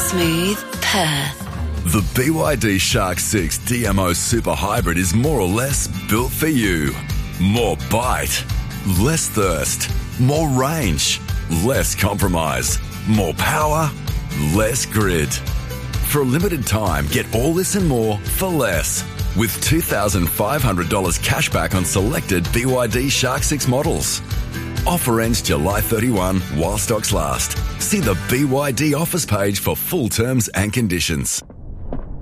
Smooth, Perth. The BYD Shark 6 DMO Super Hybrid is more or less built for you. More bite, less thirst, more range, less compromise, more power, less grid. For a limited time, get all this and more for less. With $2,500 cash back on selected BYD Shark 6 models. Offer ends July 31 while stocks last. See the BYD offers page for full terms and conditions.